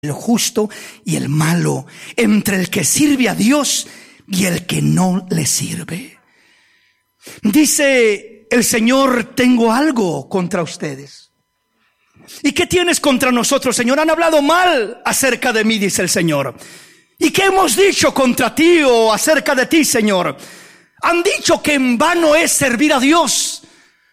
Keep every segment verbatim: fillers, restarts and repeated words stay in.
el justo y el malo, entre el que sirve a Dios y el que no le sirve. Dice el Señor: tengo algo contra ustedes. ¿Y qué tienes contra nosotros, Señor? Han hablado mal acerca de mí, dice el Señor. ¿Y qué hemos dicho contra ti o acerca de ti, Señor? Han dicho que en vano es servir a Dios.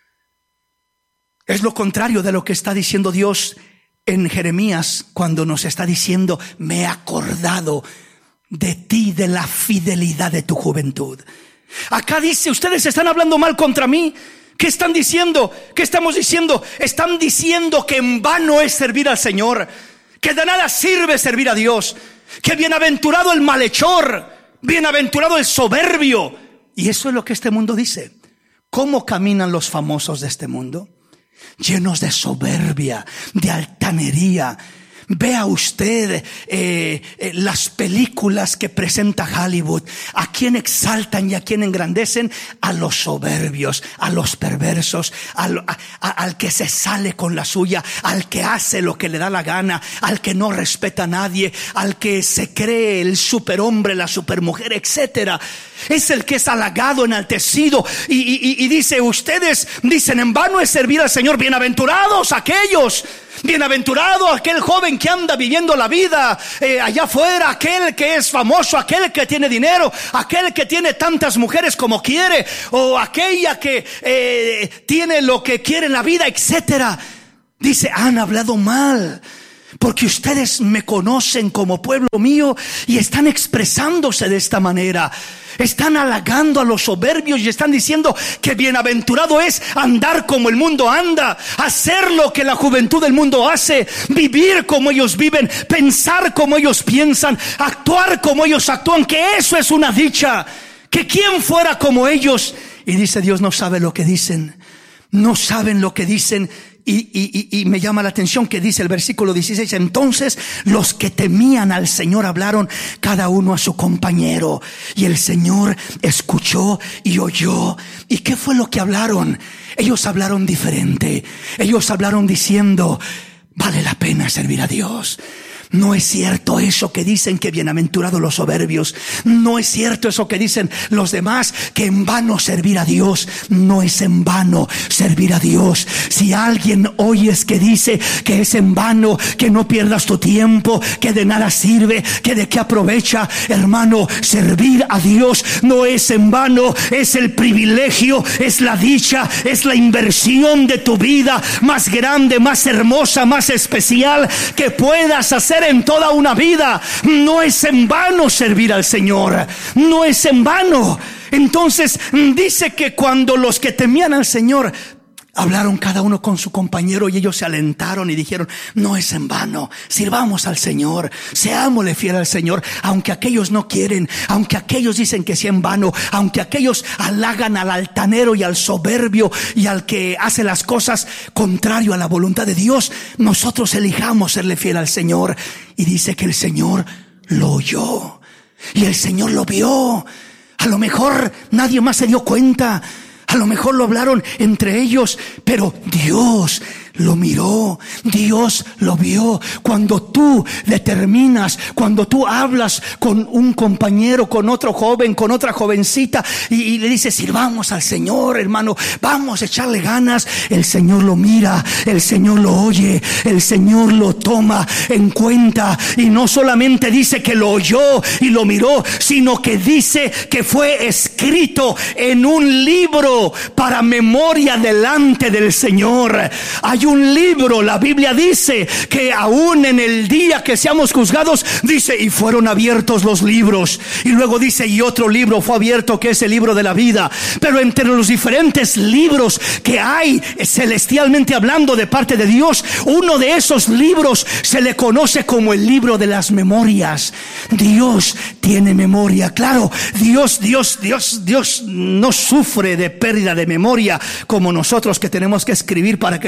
Es lo contrario de lo que está diciendo Dios en Jeremías, cuando nos está diciendo: me he acordado de ti, de la fidelidad de tu juventud. Acá dice: ustedes están hablando mal contra mí. ¿Qué están diciendo? ¿Qué estamos diciendo? Están diciendo que en vano es servir al Señor, que de nada sirve servir a Dios, que bienaventurado el malhechor, bienaventurado el soberbio. Y eso es lo que este mundo dice. ¿Cómo caminan los famosos de este mundo? Llenos de soberbia, de altanería. Vea usted eh, eh, las películas que presenta Hollywood. ¿A quién exaltan y a quién engrandecen? A los soberbios, a los perversos, al, a, a, al que se sale con la suya, al que hace lo que le da la gana, al que no respeta a nadie, al que se cree el superhombre, la supermujer, etcétera. Es el que es halagado, enaltecido, y, y, y dice: ustedes dicen en vano es servir al Señor. Bienaventurados aquellos, bienaventurado aquel joven que anda viviendo la vida eh, allá afuera, aquel que es famoso, aquel que tiene dinero, aquel que tiene tantas mujeres como quiere, o aquella que eh, tiene lo que quiere en la vida, etcétera. Dice: han hablado mal, porque ustedes me conocen como pueblo mío y están expresándose de esta manera. Están halagando a los soberbios y están diciendo que bienaventurado es andar como el mundo anda, hacer lo que la juventud del mundo hace, vivir como ellos viven, pensar como ellos piensan, actuar como ellos actúan, que eso es una dicha, que quien fuera como ellos. Y dice Dios: no sabe lo que dicen, no saben lo que dicen. Y, y, y me llama la atención que dice el versículo dieciséis: entonces los que temían al Señor hablaron cada uno a su compañero, y el Señor escuchó y oyó. ¿Y qué fue lo que hablaron? Ellos hablaron diferente. Ellos hablaron diciendo: vale la pena servir a Dios. No es cierto eso que dicen, que bienaventurados los soberbios. No es cierto eso que dicen los demás, que en vano servir a Dios. No es en vano servir a Dios. Si alguien oyes que dice que es en vano, que no pierdas tu tiempo, que de nada sirve, que de qué aprovecha, hermano, servir a Dios no es en vano. Es el privilegio, es la dicha, es la inversión de tu vida más grande, más hermosa, más especial que puedas hacer en toda una vida. No es en vano servir al Señor, no es en vano. Entonces dice que cuando los que temían al Señor hablaron cada uno con su compañero, y ellos se alentaron y dijeron: no es en vano, sirvamos al Señor, seámosle fiel al Señor, aunque aquellos no quieren, aunque aquellos dicen que sea en vano, aunque aquellos halagan al altanero y al soberbio y al que hace las cosas contrario a la voluntad de Dios, nosotros elijamos serle fiel al Señor. Y dice que el Señor lo oyó y el Señor lo vio. A lo mejor nadie más se dio cuenta, a lo mejor lo hablaron entre ellos, pero Dios lo miró, Dios lo vio. Cuando tú determinas, cuando tú hablas con un compañero, con otro joven, con otra jovencita, y, y le dices: sirvamos al Señor, hermano, vamos a echarle ganas, el Señor lo mira, el Señor lo oye, el Señor lo toma en cuenta. Y no solamente dice que lo oyó y lo miró, sino que dice que fue escrito en un libro para memoria delante del Señor. Hay un libro, la Biblia dice que aún en el día que seamos juzgados, dice: y fueron abiertos los libros. Y luego dice: y otro libro fue abierto, que es el libro de la vida. Pero entre los diferentes libros que hay celestialmente hablando de parte de Dios, uno de esos libros se le conoce como el libro de las memorias. Dios tiene memoria, claro. Dios, Dios, Dios, Dios no sufre de pérdida de memoria como nosotros, que tenemos que escribir para que no se nos olvide.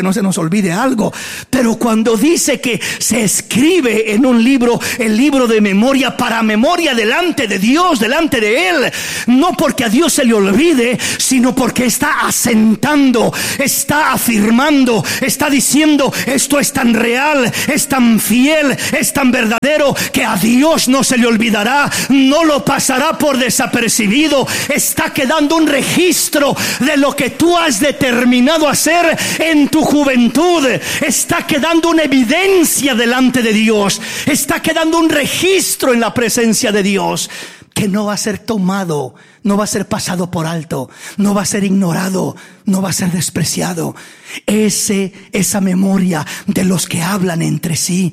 olvide algo. Pero cuando dice que se escribe en un libro, el libro de memoria, para memoria delante de Dios, delante de Él, no porque a Dios se le olvide, sino porque está asentando, está afirmando, está diciendo: esto es tan real, es tan fiel, es tan verdadero, que a Dios no se le olvidará, no lo pasará por desapercibido. Está quedando un registro de lo que tú has determinado hacer en tu juventud. Está quedando una evidencia delante de Dios. Está quedando un registro en la presencia de Dios, que no va a ser tomado, no va a ser pasado por alto, no va a ser ignorado, no va a ser despreciado. Ese, esa memoria de los que hablan entre sí,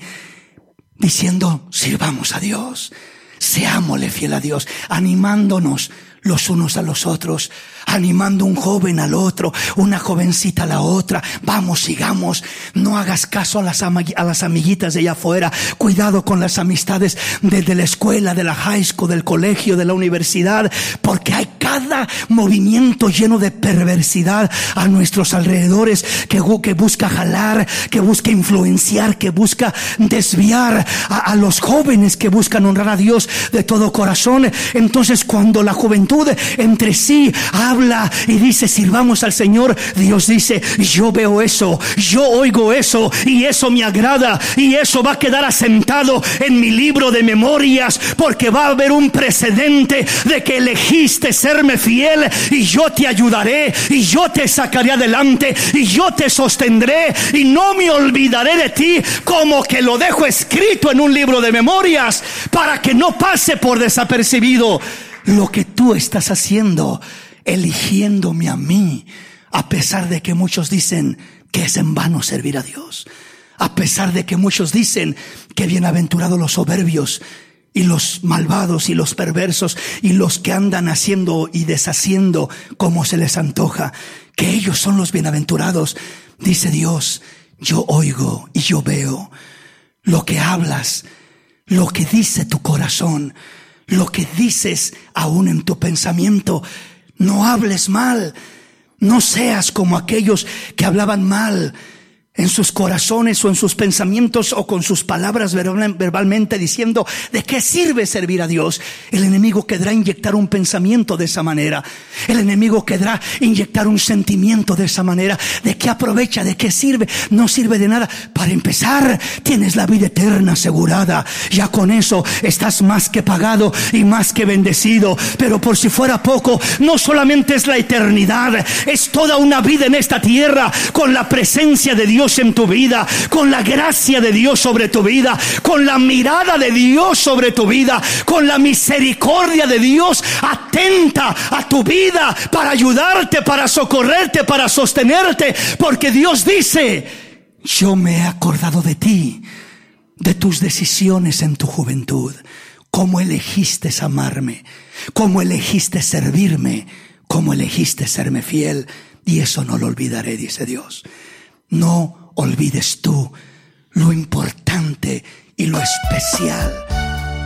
diciendo: sirvamos a Dios, seámosle fiel a Dios, animándonos los unos a los otros, animando un joven al otro, una jovencita a la otra. Vamos, sigamos. No hagas caso a las, a las amiguitas de allá afuera. Cuidado con las amistades desde la escuela, de la high school, del colegio, de la universidad, porque hay cada movimiento lleno de perversidad a nuestros alrededores, que, que busca jalar, que busca influenciar, que busca desviar a, a los jóvenes que buscan honrar a Dios de todo corazón. Entonces, cuando la juventud entre sí habla y dice: sirvamos al Señor, Dios dice: yo veo eso, yo oigo eso, y eso me agrada, y eso va a quedar asentado en mi libro de memorias, porque va a haber un precedente de que elegiste serme fiel, y yo te ayudaré, y yo te sacaré adelante, y yo te sostendré, y no me olvidaré de ti, como que lo dejo escrito en un libro de memorias, para que no pase por desapercibido lo que tú estás haciendo, eligiéndome a mí, a pesar de que muchos dicen que es en vano servir a Dios, a pesar de que muchos dicen que bienaventurados los soberbios y los malvados y los perversos y los que andan haciendo y deshaciendo como se les antoja, que ellos son los bienaventurados. Dice Dios: yo oigo y yo veo lo que hablas, lo que dice tu corazón, lo que dices aún en tu pensamiento. No hables mal, no seas como aquellos que hablaban mal en sus corazones o en sus pensamientos o con sus palabras verbalmente, diciendo: ¿de qué sirve servir a Dios? El enemigo querrá inyectar un pensamiento de esa manera. El enemigo querrá inyectar un sentimiento de esa manera. ¿De qué aprovecha? ¿De qué sirve? No sirve de nada. Para empezar, tienes la vida eterna asegurada. Ya con eso estás más que pagado y más que bendecido. Pero por si fuera poco, no solamente es la eternidad, es toda una vida en esta tierra, con la presencia de Dios en tu vida, con la gracia de Dios sobre tu vida, con la mirada de Dios sobre tu vida, con la misericordia de Dios atenta a tu vida, para ayudarte, para socorrerte, para sostenerte, porque Dios dice: yo me he acordado de ti, de tus decisiones en tu juventud, cómo elegiste amarme, cómo elegiste servirme, cómo elegiste serme fiel, y eso no lo olvidaré, dice Dios. No olvides tú lo importante y lo especial